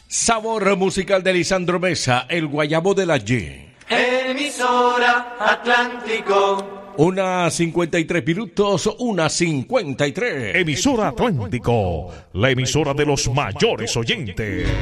Sabor musical de Lisandro Mesa, el guayabo de la Y. Emisora Atlántico. 1:53 minutos, 1:53. Emisora Atlántico, la emisora de los mayores oyentes.